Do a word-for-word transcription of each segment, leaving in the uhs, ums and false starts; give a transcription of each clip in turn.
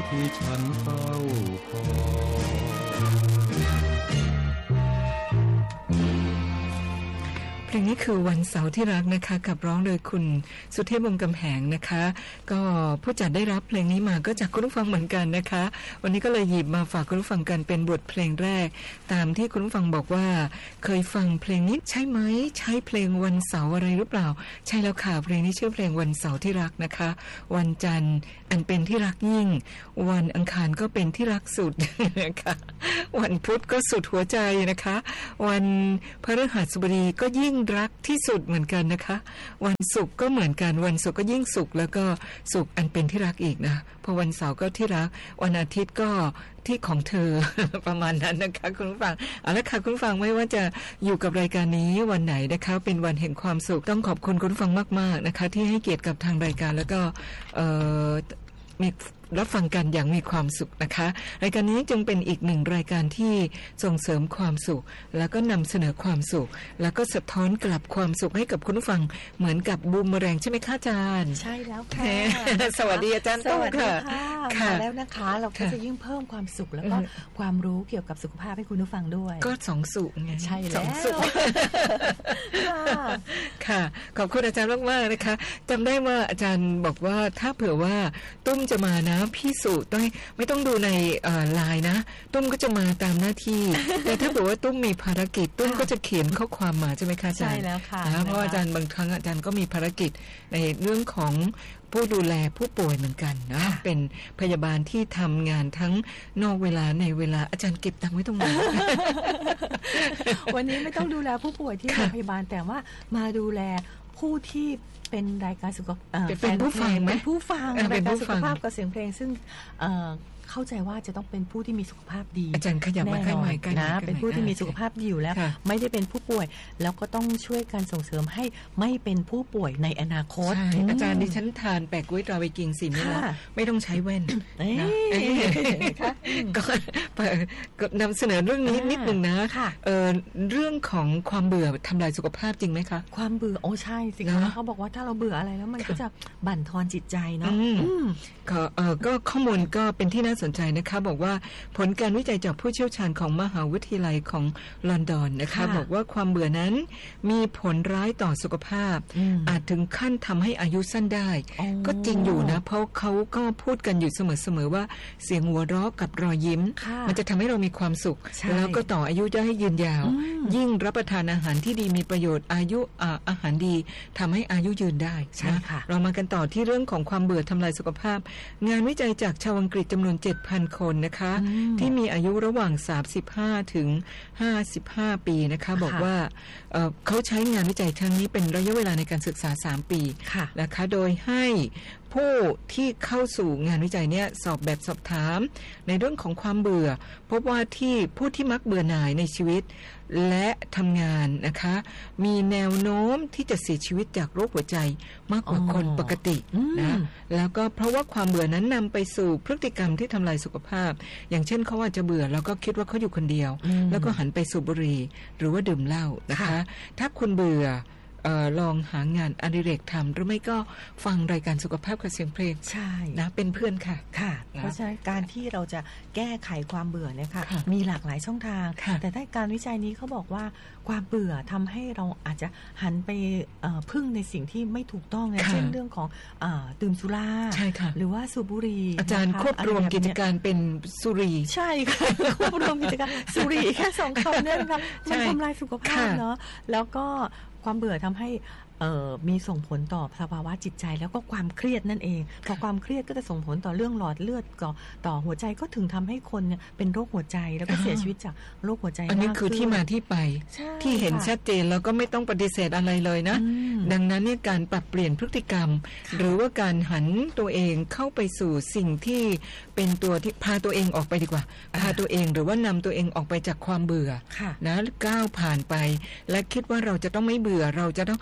ที่ฉันเฝ้าคอยเพลงนี้คือวันเสาร์ที่รักนะคะกับร้องโดยคุณสุเทพวงศ์กำแหงนะคะก็ผู้จัดได้รับเพลงนี้มาก็จากคุณผู้ฟังเหมือนกันนะคะวันนี้ก็เลยหยิบมาฝากคุณผู้ฟังกันเป็นบทเพลงแรกตามที่คุณผู้ฟังบอกว่าเคยฟังเพลงนี้ใช่ไหมใช่เพลงวันเสาร์อะไรหรือเปล่าใช่แล้วค่ะเพลงนี้ชื่อเพลงวันเสาร์ที่รักนะคะวันจันทร์อันเป็นที่รักยิ่งวันอังคารก็เป็นที่รักสุดนะคะวันพุธก็สุดหัวใจนะคะวันพฤหัสบดีก็ยิ่งรักที่สุดเหมือนกันนะคะวันศุกร์ก็เหมือนกันวันศุกร์ก็ยิ่งสุขแล้วก็สุขอันเป็นที่รักอีกนะพอวันเสาร์ก็ที่รักวันอาทิตย์ก็ที่ของเธอ ประมาณนั้นนะคะคุณผู้ฟังเอาละค่ะคุณผู้ฟังไม่ว่าจะอยู่กับรายการนี้วันไหนนะคะเป็นวันแห่งความสุขต้องขอบคุณคุณผู้ฟังมากๆนะคะที่ให้เกียรติกับทางรายการแล้วก็เอ่อมีรับฟังกันอย่างมีความสุขนะคะรายการนี้จึงเป็นอีกหนึ่งรายการที่ส่งเสริมความสุขแล้วก็นำเสนอความสุขแล้วก็สะท้อนกลับความสุขให้กับคุณผู้ฟังเหมือนกับบูมเมอแรงใช่ไหมคะอาจารย์ใช่แล้วค่ะสวัสดีอาจารย์ตุ้มค่ะค่ะแล้วนะคะเราก็จะยิ่งเพิ่มความสุขแล้วก็ความรู้เกี่ยวกับสุขภาพให้คุณผู้ฟังด้วยก็สองสุขไงใช่แล้วสองสุขค่ะขอบคุณอาจารย์มากๆนะคะจำได้ว่าอาจารย์บอกว่าถ้าเผื่อว่าตุ้มจะมานะพี่สุต้องไม่ต้องดูในไลน์นะตุ้มก็จะมาตามหน้าที่แต่ถ้าบอกว่าตุ้มมีภารกิจตุ้มก็จะเขียนข้อความมาใช่ไหมคะอาจารย์ใช่แล้วค่ะเพราะอาจารย์บางครั้งอาจารย์ก็มีภารกิจในเรื่องของผู้ดูแลผู้ป่วยเหมือนกันนะเป็นพยาบาลที่ทำงานทั้งนอกเวลาในเวลาอาจารย์เก็บตังค์ไว้ตรงไหนวันนี้ไม่ต้องดูแลผู้ป่วยที่โรงพยาบาลแต่ว่ามาดูแลผู้ที่เป็นรายการสุขภาพเป็นผู้ฟังไหมเป็นผู้ฟังรายการสุขภาพกับเสียงเพลงซึ่งเข้าใจว่าจะต้องเป็นผู้ที่มีสุขภาพดีอาจารย์ขยับมาใกล้ๆกันนะเป็นผู้ที่มีสุขภาพดีอยู่แล้วไม่ได้เป็นผู้ป่วยแล้วก็ต้องช่วยกันส่งเสริมให้ไม่เป็นผู้ป่วยในอนาคตอาจารย์ดิฉันทานแปะกล้วยตราเวกิงสินี่แล้วไม่ต้องใช้แว่นนะก็นำเสนอเรื่องนี้นิดนึงนะเรื่องของความเบื่อทำลายสุขภาพจริงไหมคะความเบื่อโอ้ใช่สิคะเขาบอกว่าถ้าเราเบื่ออะไรแล้วมันก็จะบั่นทอนจิตใจเนาะก็ข้อมูลก็เป็นที่น่าสนใจนะคะบอกว่าผลการวิจัยจากผู้เชี่ยวชาญของมหาวิทยาลัยของลอนดอนนะคะบอกว่าความเบื่อนั้นมีผลร้ายต่อสุขภาพอาจถึงขั้นทำให้อายุสั้นได้ก็จริงอยู่นะเพราะเขาก็พูดกันอยู่เสมอๆว่าเสียงหัวเราะกับรอยยิ้มมันจะทำให้เรามีความสุขแล้วก็ต่ออายุได้ให้ยืนยาวยิ่งรับประทานอาหารที่ดีมีประโยชน์อายุอาหารดีทำให้อายุยืนได้นะเรามากันต่อที่เรื่องของความเบื่อทำลายสุขภาพงานวิจัยจากชาวอังกฤษจำนวน เจ็ดพัน คนนะคะที่มีอายุระหว่างสามสิบห้าถึงห้าสิบห้าปีนะคะบอกว่า เอ่อ เขาใช้งานวิจัยครั้งนี้เป็นระยะเวลาในการศึกษาสามปีนะคะโดยให้ผู้ที่เข้าสู่งานวิจัยเนี่ยสอบแบบสอบถามในเรื่องของความเบื่อพบว่าที่ผู้ที่มักเบื่อหน่ายในชีวิตและทำงานนะคะมีแนวโน้มที่จะเสียชีวิตจากโรคหัวใจมากกว่าคนปกตินะแล้วก็เพราะว่าความเบื่อนั้นนำไปสู่พฤติกรรมที่ทำลายสุขภาพอย่างเช่นเขาอาจจะเบื่อแล้วก็คิดว่าเขาอยู่คนเดียวแล้วก็หันไปสูบบุหรี่หรือว่าดื่มเหล้านะคะถ้าคุณเบื่อเอ่อลองหางานอดิเรกทำหรือไม่ก็ฟังรายการสุขภาพกับเสียงเพลงใช่นะเป็นเพื่อนค่ะค่ะเพราะฉะนั้นการที่เราจะแก้ไขความเบื่อเนี่ยค่ะมีหลากหลายช่องทางแต่ถ้าการวิจัยนี้เขาบอกว่าความเบื่อทำให้เราอาจจะหันไปพึ่งในสิ่งที่ไม่ถูกต้องเช่นเรื่องของดื่มสุราหรือว่าสูบบุหรี่อาจารย์ควบรวมกิจการเป็นสุรีใช่ค่ะควบรวมกิจการสุรีแค่สองคำเนี่ยนะคะมันทำลายสุขภาพเนาะแล้วก็ความเบื่อทำให้มีส่งผลต่อสภาวะจิตใจแล้วก็ความเครียดนั่นเองพอความเครียดก็จะส่งผลต่อเรื่องหลอดเลือดต่อต่อหัวใจก็ถึงทำให้คนเนี่ยเป็นโรคหัวใจแล้วก็เสียชีวิตจากโรคหัวใจอันนี้คือที่มาที่ไปที่เห็นชัดเจนแล้วก็ไม่ต้องปฏิเสธอะไรเลยนะดังนั้นเนี่ยการปรับเปลี่ยนพฤติกรรมหรือว่าการหันตัวเองเข้าไปสู่สิ่งที่เป็นตัวที่พาตัวเองออกไปดีกว่าพาตัวเองหรือว่านำตัวเองออกไปจากความเบื่อนะก้าวผ่านไปและคิดว่าเราจะต้องไม่เบื่อเราจะต้องถ้า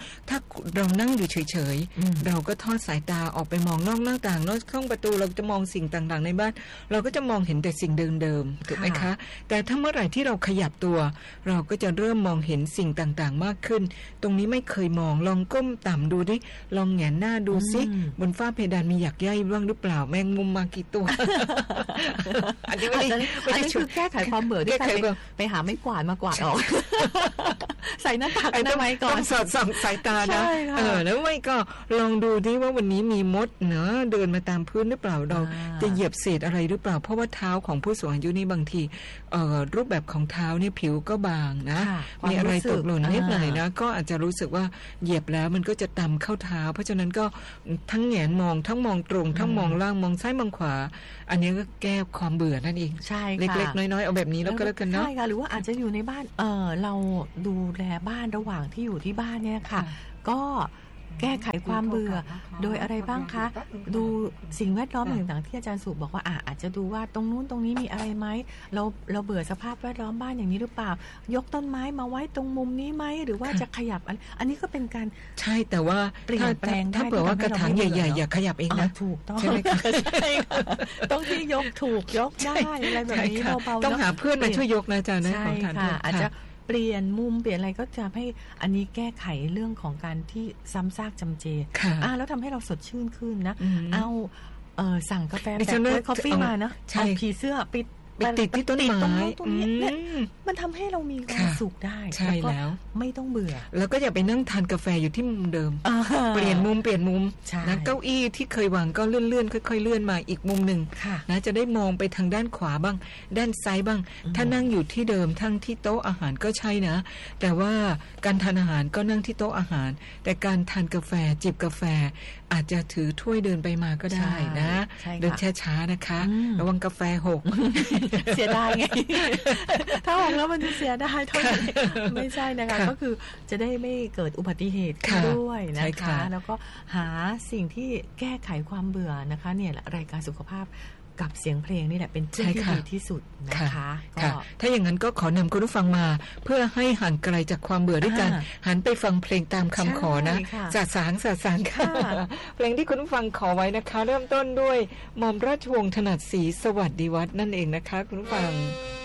เรานั่งอยู่เฉยอืมๆเราก็ทอดสายตาออกไปมองนอกหน้าต่างนอกช่องประตูเราจะมองสิ่งต่างๆในบ้านเราก็จะมองเห็นแต่สิ่งเดิมๆถูกไหมคะแต่ถ้าเมื่อไหร่ที่เราขยับตัวเราก็จะเริ่มมองเห็นสิ่งต่างๆมากขึ้นตรงนี้ไม่เคยมองลองก้มต่ำดูดิลองแหงนหน้าดูซิอืมบนฝ้าเพดานมีหยักใยบ้างหรือเปล่าแมงมุมมากี่ตัว อันนี้ไม่อาจได้จะไม่อันได้นี้ชุคืดอแก้ไขความเบื่อด้วยแก้การไขไปเบื่อไปหาไม้กวาดมากวาดออก ใส่หน้ากากอไอ้นามัยก่อนต้องสอดส่องสายตานะใช่ค่ะเออแล้วไม่ก็ลองดูดิว่าวันนี้มีมดเนอะเดินมาตามพื้นหรือเปล่าเราอ่าจะเหยียบเศษอะไรหรือเปล่าเพราะว่าเท้าของผู้สูงอายุนี่บางทีเอ่อรูปแบบของเท้าเนี่ยผิวก็บางนะค่ะมีอะไรความรู้สึตกกหล่นนิดหน่อยอ่านะก็อาจจะรู้สึกว่าเหยียบแล้วมันก็จะตำเข้าเท้า เพราะฉะนั้นก็ทั้งแหงนมองทั้งมองตรงทั้งมองล่างมองซ้ายมองขวา อันนี้ก็แก้ความเบื่อนั่นเองใช่ค่ะเล็กๆน้อยๆเอาแบบนี้แล้วก็แล้วกันเนาะใช่ค่ะหรือว่าอาจจะอยู่ในบ้านเออเราดูแลบ้านระหว่างที่อยู่ที่บ้านเนี่ยค่ะ ก็แก้ไขความเบื่อโดยอะไรบ้างคะ ดูสิ่งแวดล้อมต่างๆที่อาจารย์สุบอกว่าอ่ะอาจจะดูว่าตรงนู้นตรงนี้มีอะไรไหมเราเราเบื่อสภาพแวดล้อมบ้านอย่างนี้หรือเปล่ายกต้นไม้มาไว้ตรงมุมนี้ไหมหรือว่าจะขยับอันอันนี้ก็เป็นการใช่แต่ว่าเปลี่ยนถ้าแปลงได้ถ้าเผื่อว่ากระถางที่ทำให้เราไม่ใหญ่เบื่อๆอย่าขยับเองอ่านะถูกต้องใช่ไหมคะใช่ค่ะต้องที่ยกถูกยกได้อะไรแบบนี้ใช่ค่ะเบาๆต้องเนะหาเพื่อนมาช่วยยกนะอาจารย์นะใช่ของทานค่ะโทษอาจจะเปลี่ยนมุมเปลี่ยนอะไรก็จะให้อันนี้แก้ไขเรื่องของการที่ซ้ำซากจำเจค่ะอ่าแล้วทำให้เราสดชื่นขึ้นนะอืมเอาเออสั่งกาแฟดิแบฉับนเวว่าทคอฟฟี่เอามานะใช่เอาผีเสื้อปิดไปติดที่ต้นติดไม้ตรงนู้นตรงนี้เนี่ยอืมมันทำให้เรามีความค่ะสุขได้ใช่ก็แล้วไม่ต้องเบื่อแล้วก็อย่าไปนั่งทานกาแฟอยู่ที่มุมเดิมอ่าเปลี่ยนมุมเปลี่ยนมุมใช่นะเก้าอี้ที่เคยวางก็เลื่อนเลื่อนๆค่อยๆเลื่อนมาอีกมุมหนึ่งค่ะนะจะได้มองไปทางด้านขวาบ้าง ด้านซ้ายบ้างอืมถ้านั่งอยู่ที่เดิมทั้งที่โต๊ะอาหารก็ใช่นะ แต่ว่าการทานอาหารก็นั่งที่โต๊ะอาหาร แต่การทานกาแฟจิบกาแฟ อาจจะถือถ้วยเดินไปมาก็ได้นะใช่ค่ะเดินช้าๆนะคะอืมระวังกาแฟหกเสียดายไง ถ้าออกแล้วมันจะเสียดายเท่าไหร่ไม่ใช่นะคะค่ะก็คือจะได้ไม่เกิดอุบัติเหตุขึ้นค่ะด้วยนะใช่คะค่ะแล้วก็หาสิ่งที่แก้ไขความเบื่อนะคะ เนี่ยแหละรายการสุขภาพกับเสียงเพลงนี่แหละเป็นเรื่องที่ดีที่สุดนะคะค่ะก็ถ้าอย่างนั้นก็ขอนำคุณผู้ฟังมา เพื่อให้ห่างไกลจากความเบื่อด้วยกันอ่าหันไปฟังเพลงตามคำขอนะใช่ค่ะสาสางสาสางค่ะค่ะเพลงที่คุณผู้ฟังขอไว้นะคะ เริ่มต้นด้วยหม่อมราชวงศ์ถนัดศรีสวัสดิวัฒน์นั่นเองนะคะ คุณผู้ฟัง